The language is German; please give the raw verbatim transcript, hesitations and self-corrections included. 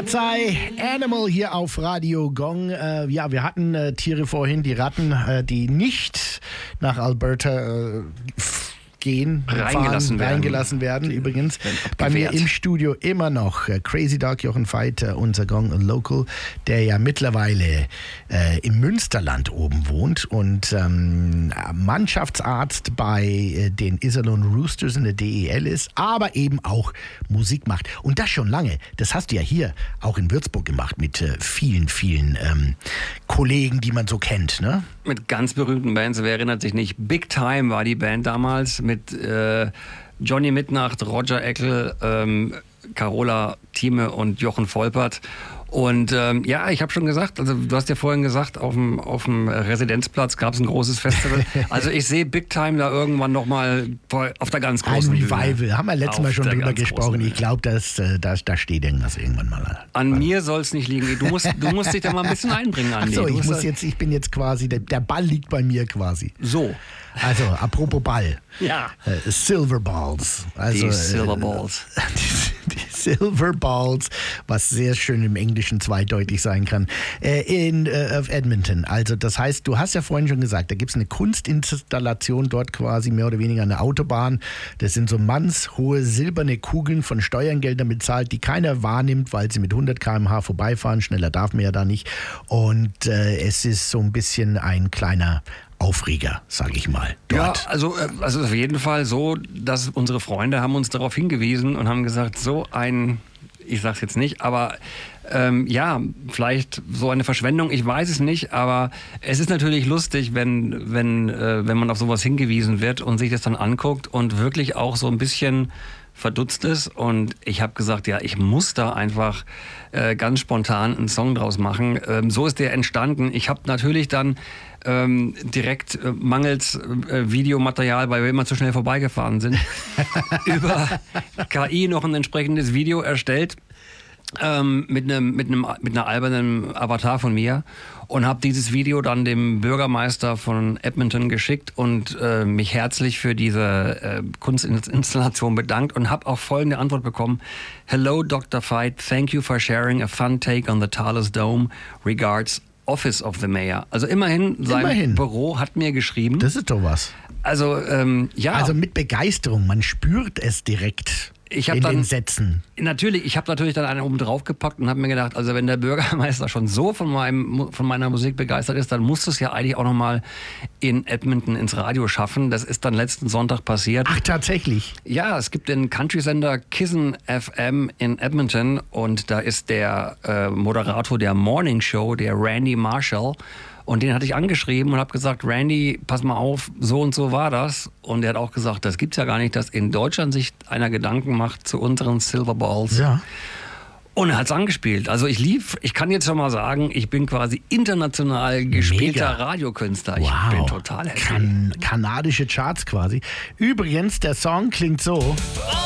Katzei, Animal hier auf Radio Gong. Äh, ja, wir hatten äh, Tiere vorhin, die Ratten, äh, die nicht nach Alberta äh, gehen, reingelassen fahren, werden. reingelassen werden. Übrigens bei mir im Studio immer noch äh, Crazy Dog Jochen Veit, äh, unser Gong Local, der ja mittlerweile äh, im Münsterland oben wohnt und ähm, Mannschaftsarzt bei äh, den Iserlohn Roosters in der D E L ist, aber eben auch Musik macht. Und das schon lange. Das hast du ja hier auch in Würzburg gemacht mit äh, vielen, vielen ähm, Kollegen, die man so kennt, ne? Mit ganz berühmten Bands, wer erinnert sich nicht? Big Time war die Band damals mit äh, Johnny Mitnacht, Roger Eckel, ähm, Carola Thieme und Jochen Volpert. Und ähm, ja, ich habe schon gesagt, also du hast ja vorhin gesagt, auf dem, auf dem Residenzplatz gab es ein großes Festival. Also ich sehe Big Time da irgendwann nochmal auf der ganz großen Ein Bühne. Revival, haben wir letztes Mal schon drüber gesprochen. Ich glaube, dass äh, da, da steht irgendwas irgendwann mal. An mir soll es nicht liegen. Du musst, du musst dich da mal ein bisschen einbringen, Andi. Achso, Du ich, musst muss jetzt, ich bin jetzt quasi, der, der Ball liegt bei mir quasi. So. Also, apropos Ball. Ja. Äh, Silver Balls. Also, Die Silver Balls. Äh, die, die Silver Balls, was sehr schön im Englischen zweideutig sein kann, äh, in äh, auf Edmonton. Also das heißt, du hast ja vorhin schon gesagt, da gibt es eine Kunstinstallation dort quasi mehr oder weniger eine Autobahn. Das sind so mannshohe silberne Kugeln von Steuergeldern bezahlt, die keiner wahrnimmt, weil sie mit hundert Kilometer pro Stunde vorbeifahren. Schneller darf man ja da nicht. Und äh, es ist so ein bisschen ein kleiner Aufreger, sage ich mal. Dort. Ja, also, also auf jeden Fall so, dass unsere Freunde haben uns darauf hingewiesen und haben gesagt, so ein, ich sag's jetzt nicht, aber ähm, ja, vielleicht so eine Verschwendung, ich weiß es nicht, aber es ist natürlich lustig, wenn, wenn, äh, wenn man auf sowas hingewiesen wird und sich das dann anguckt und wirklich auch so ein bisschen verdutzt ist. Und ich habe gesagt, ja, ich muss da einfach äh, ganz spontan einen Song draus machen. Ähm, so ist der entstanden. Ich habe natürlich dann ähm, direkt äh, mangels äh, Videomaterial, weil wir immer zu schnell vorbeigefahren sind, über K I noch ein entsprechendes Video erstellt. Ähm, mit einem mit einem mit einer albernen Avatar von mir und habe dieses Video dann dem Bürgermeister von Edmonton geschickt und äh, mich herzlich für diese äh, Kunstinstallation bedankt und habe auch folgende Antwort bekommen: Hello Doktor Veit, thank you for sharing a fun take on the Thales Dome. Regards, Office of the Mayor. Also immerhin, sein Immerhin. Büro hat mir geschrieben. Das ist doch was. Also ähm, ja. Also mit Begeisterung, man spürt es direkt. Ich hab in dann, den Sätzen. Natürlich, ich habe natürlich dann einen oben drauf gepackt und habe mir gedacht, also wenn der Bürgermeister schon so von, meinem, von meiner Musik begeistert ist, dann musst du es ja eigentlich auch nochmal in Edmonton ins Radio schaffen. Das ist dann letzten Sonntag passiert. Ach, tatsächlich? Ja, es gibt den Country-Sender Kissen F M in Edmonton und da ist der äh, Moderator der Morning Show, der Randy Marshall. Und den hatte ich angeschrieben und habe gesagt, Randy, pass mal auf, so und so war das. Und er hat auch gesagt, das gibt's ja gar nicht, dass in Deutschland sich einer Gedanken macht zu unseren Silver Balls. Ja. Und er hat's angespielt. Also ich lief, ich kann jetzt schon mal sagen, ich bin quasi international gespielter Mega. Radiokünstler. Wow. Ich bin total happy. Kan- kanadische Charts quasi. Übrigens, der Song klingt so.